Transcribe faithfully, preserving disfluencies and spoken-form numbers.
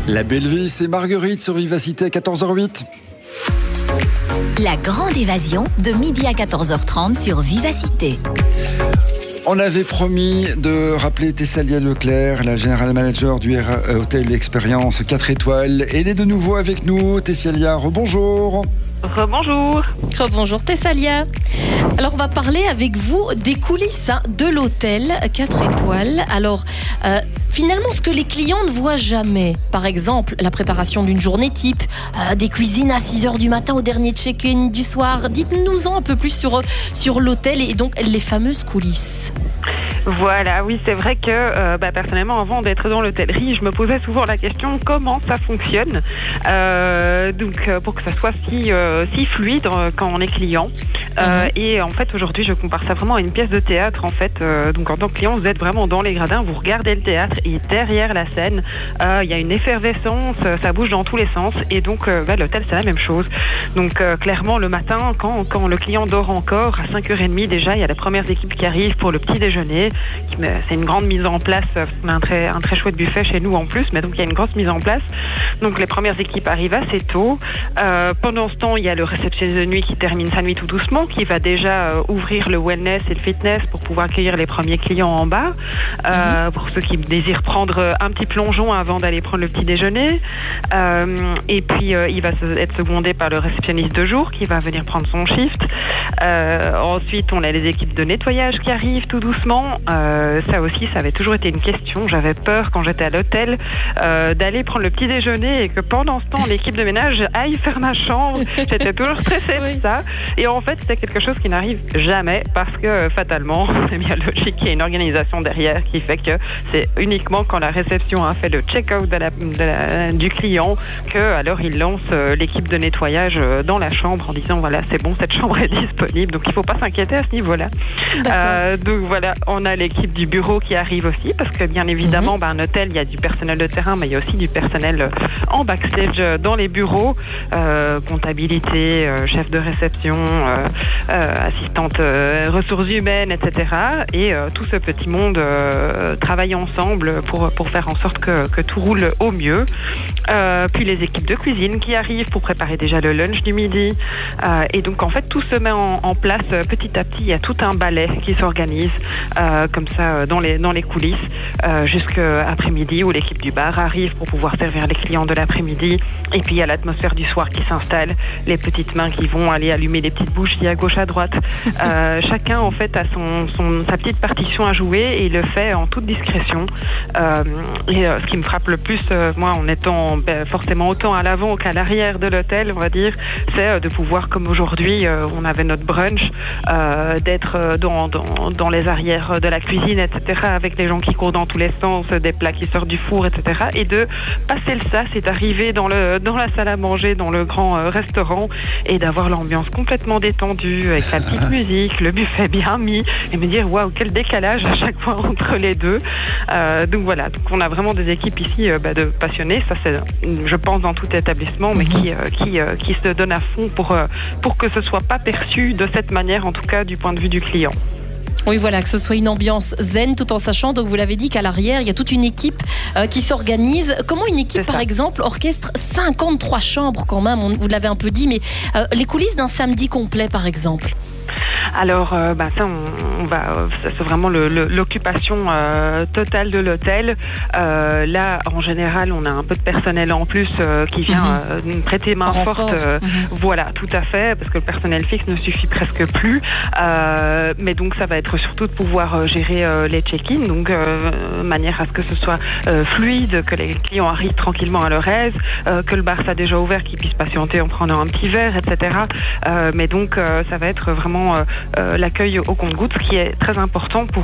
La belle vie, c'est Marguerite sur Vivacité à quatorze heures huit. La grande évasion de midi à quatorze heures trente sur Vivacité. On avait promis de rappeler Thessalia Leclerc, la générale manager du R Hôtel Expérience quatre étoiles. Elle est de nouveau avec nous. Thessalia, rebonjour. Rebonjour. Rebonjour Thessalia. Alors on va parler avec vous des coulisses hein, de l'hôtel quatre étoiles. Alors euh, finalement ce que les clients ne voient jamais, par exemple la préparation d'une journée type, euh, des cuisines à six heures du matin au dernier check-in du soir. Dites-nous-en un peu plus sur, sur l'hôtel et donc les fameuses coulisses. Voilà, oui, c'est vrai que euh, bah, personnellement, avant d'être dans l'hôtellerie, je me posais souvent la question comment ça fonctionne, euh, donc euh, pour que ça soit si euh, si fluide euh, quand on est client. Euh, mmh. Et en fait, aujourd'hui, je compare ça vraiment à une pièce de théâtre. En fait, euh, donc en tant que client, vous êtes vraiment dans les gradins, vous regardez le théâtre et derrière la scène, il euh, y a une effervescence, ça bouge dans tous les sens. Et donc, euh, bah, l'hôtel, c'est la même chose. Donc, euh, clairement, le matin, quand quand le client dort encore, à cinq heures trente déjà, il y a les premières équipes qui arrivent pour le petit déjeuner. C'est une grande mise en place. On a un très, un très chouette buffet chez nous en plus, mais donc il y a une grosse mise en place. Donc les premières équipes arrivent assez tôt. Euh, pendant ce temps, il y a le réceptionniste de nuit qui termine sa nuit tout doucement, qui va déjà euh, ouvrir le wellness et le fitness pour pouvoir accueillir les premiers clients en bas. Euh, mm-hmm. Pour ceux qui désirent prendre un petit plongeon avant d'aller prendre le petit déjeuner. Euh, et puis euh, il va être secondé par le réceptionniste de jour qui va venir prendre son shift. Euh, ensuite, on a les équipes de nettoyage qui arrivent tout doucement. Euh, ça aussi, ça avait toujours été une question. J'avais peur quand j'étais à l'hôtel euh, d'aller prendre le petit déjeuner et que pendant ce temps, l'équipe de ménage aille faire ma chambre. J'étais toujours stressée oui. de ça. Et en fait, c'était quelque chose qui n'arrive jamais parce que fatalement, c'est bien logique qu'il y a une organisation derrière qui fait que c'est uniquement quand la réception a fait le check-out de la, de la, du client que alors il lance euh, l'équipe de nettoyage euh, dans la chambre en disant voilà, c'est bon, cette chambre est disponible. Donc il ne faut pas s'inquiéter à ce niveau-là. Euh, donc voilà, on a l'équipe du bureau qui arrive aussi parce que bien évidemment, mmh. ben, un hôtel, il y a du personnel de terrain, mais il y a aussi du personnel en backstage dans les bureaux, euh, comptabilité, euh, chef de réception, euh, euh, assistante euh, ressources humaines, et cetera. Et euh, tout ce petit monde euh, travaille ensemble pour, pour faire en sorte que, que tout roule au mieux. Euh, puis les équipes de cuisine qui arrivent pour préparer déjà le lunch du midi. Euh, et donc en fait, tout se met en, en place petit à petit. Il y a tout un ballet qui s'organise euh, comme ça dans les, dans les coulisses euh, jusqu'à après-midi où l'équipe du bar arrive pour pouvoir servir les clients de l'après-midi. Et puis il y a l'atmosphère du soir qui s'installe, les petites mains qui vont aller allumer les petites bougies à gauche à droite. Euh, chacun en fait a son, son, sa petite partition à jouer et il le fait en toute discrétion. Euh, et euh, ce qui me frappe le plus, euh, moi en étant ben, forcément autant à l'avant qu'à l'arrière de l'hôtel, on va dire, c'est euh, de pouvoir comme aujourd'hui, euh, on avait notre brunch, euh, d'être dans, dans, dans les arrières de la cuisine, et cetera, avec les gens qui courent dans tous les sens, des plats qui sortent du four, et cetera. Et de passer le sas, c'est d'arriver dans, le, dans la salle à manger, dans le grand euh, restaurant, et d'avoir l'ambiance complètement détendue, avec la petite musique, le buffet bien mis, et me dire, waouh, quel décalage à chaque fois entre les deux. Euh, donc voilà, donc on a vraiment des équipes ici euh, bah, de passionnés, ça c'est, je pense, dans tout établissement, mais mm-hmm. qui, euh, qui, euh, qui se donnent à fond pour, euh, pour que ce soit pas perçu de cette manière, en tout cas du point de vue du client. Oui, voilà, que ce soit une ambiance zen, tout en sachant, donc vous l'avez dit, qu'à l'arrière, il y a toute une équipe euh, qui s'organise. Comment une équipe, par exemple, orchestre cinquante-trois chambres quand même, on, vous l'avez un peu dit, mais euh, les coulisses d'un samedi complet, par exemple? Alors, euh, bah, ça, on, on va, c'est vraiment le, le, l'occupation euh, totale de l'hôtel. Euh, là, en général, on a un peu de personnel en plus euh, qui vient mm-hmm. euh, nous prêter main en forte. Euh, mm-hmm. Voilà, tout à fait, parce que le personnel fixe ne suffit presque plus. Euh, mais donc, ça va être surtout de pouvoir euh, gérer euh, les check-in, donc euh, manière à ce que ce soit euh, fluide, que les clients arrivent tranquillement à leur aise, euh, que le bar soit déjà ouvert, qu'ils puissent patienter en prenant un petit verre, et cetera. Euh, mais donc, euh, ça va être vraiment euh, euh, l'accueil au compte-gouttes, ce qui est très important pour